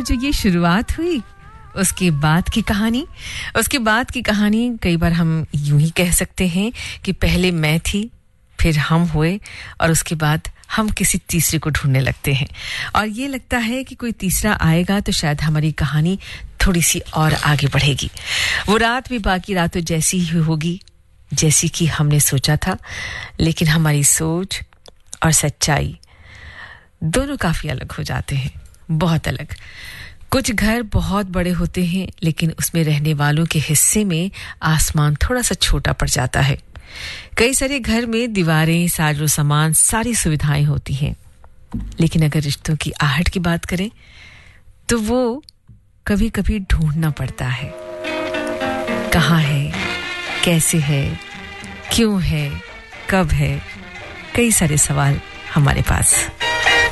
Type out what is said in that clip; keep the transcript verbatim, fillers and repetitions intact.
जो ये शुरुआत हुई उसके बाद की कहानी उसके बाद की कहानी कई बार हम यूं ही कह सकते हैं कि पहले मैं थी फिर हम हुए और उसके बाद हम किसी तीसरे को ढूंढने लगते हैं और ये लगता है कि कोई तीसरा आएगा तो शायद हमारी कहानी थोड़ी सी और आगे बढ़ेगी वो रात भी बाकी रातों जैसी ही होगी जैसी कि हमने सोचा था लेकिन हमारी सोच और सच्चाई दोनों काफी अलग हो जाते हैं बहुत अलग कुछ घर बहुत बड़े होते हैं लेकिन उसमें रहने वालों के हिस्से में आसमान थोड़ा सा छोटा पड़ जाता है कई सारे घर में दीवारें साजो सामान सारी सुविधाएं होती हैं लेकिन अगर रिश्तों की आहट की बात करें तो वो कभी-कभी ढूंढना पड़ता है कहां है कैसे है क्यों है कब है कई सारे सवाल हमारे पास